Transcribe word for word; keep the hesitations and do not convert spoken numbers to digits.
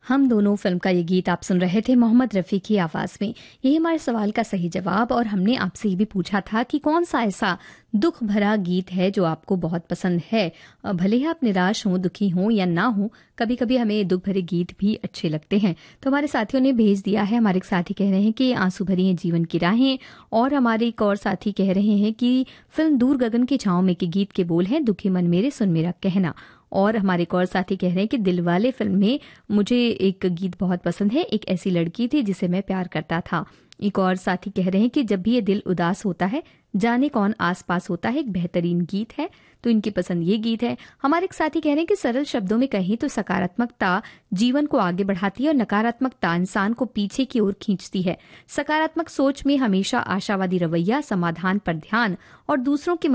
हम दोनों फिल्म का ये गीत आप सुन रहे थे मोहम्मद रफ़ी की आवाज़ में। यही हमारे सवाल का सही जवाब। और हमने आपसे ये भी पूछा था कि कौन सा ऐसा दुख भरा गीत है जो आपको बहुत पसंद है। भले ही आप निराश हों, दुखी हों या ना हो, कभी कभी हमें दुख भरे गीत भी अच्छे लगते हैं। तो हमारे साथियों ने भेज दिया है। हमारे एक साथी कह रहे हैं कि आंसू भरी हैं जीवन की राहें, और हमारे एक और साथी कह रहे हैं कि फिल्म दूर गगन की छाँव में के गीत के बोल हैं, दुखी मन मेरे सुन मेरा कहना। और हमारे एक और साथी कह रहे हैं कि दिलवाले फिल्म में मुझे एक गीत बहुत पसंद है, एक ऐसी लड़की थी जिसे मैं प्यार करता था। एक और साथी कह रहे हैं कि जब भी ये दिल उदास होता है जाने कौन आस पास होता है, एक बेहतरीन गीत है, तो इनकी पसंद ये गीत है। हमारे एक साथी कह रहे हैं कि सरल शब्दों में कहें तो सकारात्मकता जीवन को आगे बढ़ाती है और नकारात्मकता इंसान को पीछे की ओर खींचती है। सकारात्मक सोच में हमेशा आशावादी रवैया, समाधान पर ध्यान और दूसरों की